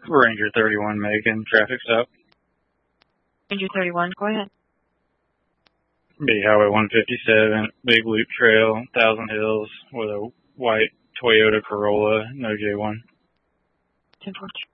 Ranger 31 making traffic stop. Ranger 31, go ahead. Be Highway 157, big loop trail, Thousand Hills, with a white Toyota Corolla, no J1. 10-4.